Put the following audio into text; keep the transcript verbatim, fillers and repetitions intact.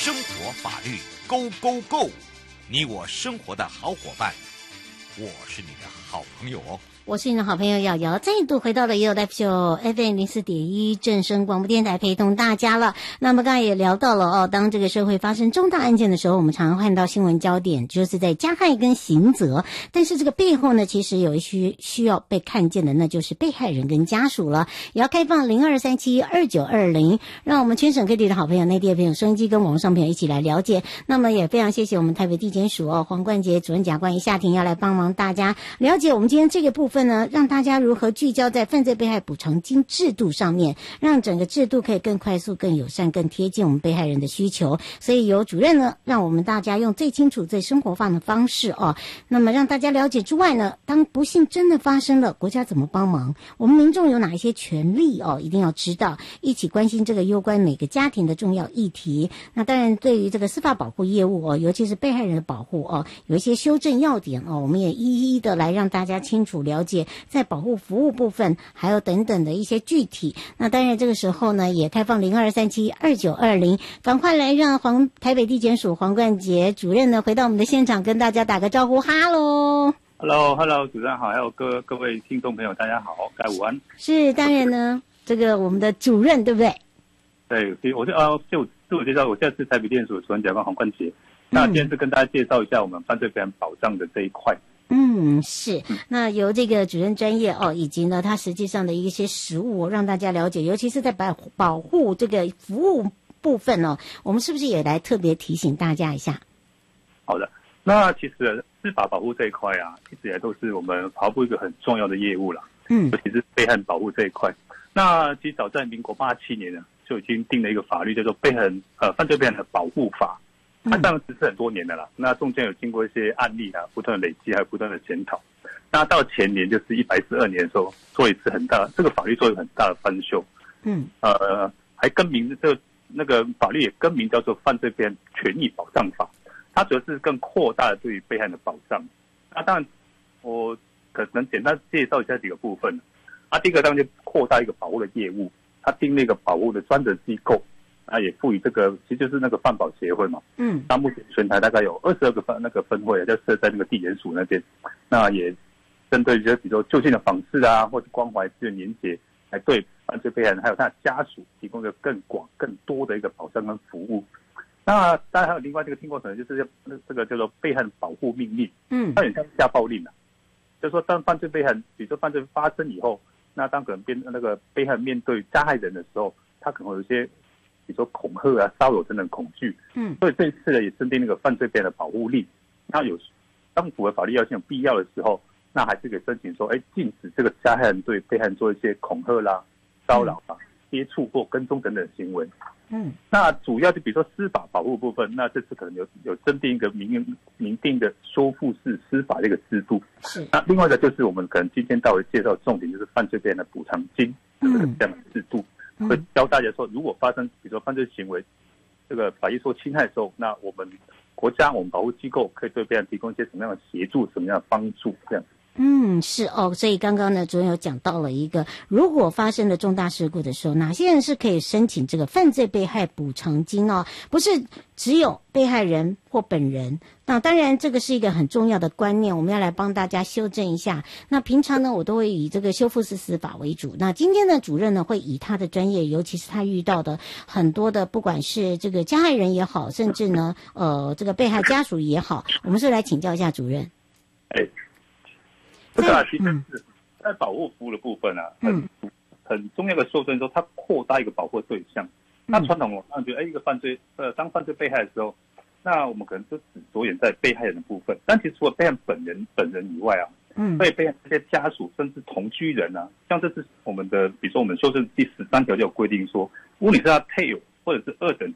生活法律 Go Go Go， 你我生活的好伙伴，我是你的好朋友哦。 我是你的好朋友瑶瑶，再度回到了也有 Live Show F M 零四点一正声广播电台，陪同大家了。那么刚才也聊到了哦，当这个社会发生重大案件的时候，我们常常看到新闻焦点就是在加害跟刑责，但是这个背后呢，其实有一些需要被看见的，那就是被害人跟家属了。也要开放零二三七二九二零，让我们全省各地的好朋友、内地的朋友、收音机跟网络上朋友一起来了解。那么也非常谢谢我们台北地检署哦黄冠杰主任检察官夏婷要来帮忙大家了解我们今天这个部分。呢，让大家如何聚焦在犯罪被害补偿金制度上面，让整个制度可以更快速、更友善、更贴近我们被害人的需求。所以由主任呢，让我们大家用最清楚、最生活化的方式哦，那么让大家了解之外呢，当不幸真的发生了，国家怎么帮忙？我们民众有哪一些权利哦？一定要知道，一起关心这个攸关每个家庭的重要议题。那当然，对于这个司法保护业务哦，尤其是被害人的保护哦，有一些修正要点哦，我们也一一的来让大家清楚了解。在保护服务部分还有等等的一些具体，那当然这个时候呢也开放零二三七二九二零，赶快来让黄台北地检署黄冠杰主任呢回到我们的现场跟大家打个招呼。哈喽 Hello Hello 主任好，还有各各位听众朋友大家好，大家午安。 是当然呢这个我们的主任对不对？ 对，我是呃就自我介绍，我现在是台北地检署主任检察官黄冠杰。那今天是跟大家介绍一下我们犯罪被害保障的这一块。 嗯，是。那由这个主任专业哦，以及呢，他实际上的一些实务、哦，让大家了解，尤其是在保保护这个服务部分哦，我们是不是也来特别提醒大家一下？ 好的，那其实司法保护这一块啊，一直以来都是我们法务部一个很重要的业务啦。嗯，尤其是被害人保护这一块。那其实早在民国八七年呢，就已经定了一个法律，叫做被害人呃犯罪被害人的保护法。它当然实施很多年的啦，那中间有经过一些案例啊，不断的累积，还有不断的检讨。那到前年就是一百四十二年的时候，做一次很大，这个法律做一个很大的翻修。嗯，呃，还更名这个那个法律也更名叫做《犯罪被害人权益保障法》，它主要是更扩大了对于被害人的保障。那当然，我可能简单介绍一下几个部分。啊，第一个当然就扩大一个保护的业务，它定那个保护的专责机构。啊，也赋予这个，其实就是那个犯保协会嘛。嗯。那目前全台大概有二十二个分那个分会，就设在那个地检署那边。那也针对一些比如说就近的访视啊，或者关怀资源连结，来对犯罪被害人还有他的家属提供一个更广、更多的一个保障跟服务。那当然还有另外这个听过可能就是这个叫做被害人保护命令。嗯。它有点像家暴令啊，就是说当犯罪被害人，比如说犯罪发生以后，那当可能变那个被害人面对加害人的时候，他可能有一些。比如说恐吓啊、骚扰等等恐惧，嗯，所以这一次呢也增订那个犯罪被害人的保护令。那有当符合法律要件有必要的时候，那还是可以申请说，哎，禁止这个加害人对被害人做一些恐吓啦、骚扰啊、接触或跟踪等等的行为。嗯，那主要就比如说司法保护部分，那这次可能有有增订一个明明定的修复式司法的一个制度。是。那另外一个就是我们可能今天到尾介绍的重点，就是犯罪被害人的补偿金这个这样的制度。会教大家说，如果发生比如说犯罪行为，这个法益受侵害的时候，那我们国家我们保护机构可以对被害人提供一些什么样的协助、什么样的帮助，这样。 嗯，是哦，所以刚刚呢，主任有讲到了一个，如果发生了重大事故的时候，哪些人是可以申请这个犯罪被害补偿金哦？不是只有被害人或本人。那当然，这个是一个很重要的观念，我们要来帮大家修正一下。那平常呢，我都会以这个修复式司法为主。那今天的主任呢，会以他的专业，尤其是他遇到的很多的，不管是这个加害人也好，甚至呢，呃，这个被害家属也好，我们是来请教一下主任。 哎。这个啊，其实是在保护服务的部分啊，很很重要的修正说，它扩大一个保护对象。那传统我们觉得，哎，一个犯罪，呃，当犯罪被害的时候，那我们可能就只着眼在被害人的部分。但其实除了被害人本人本人以外啊，嗯，对被害这些家属甚至同居人啊，像这是我们的，比如说我们修正第十三条就有规定说，如果你是他配偶或者是二等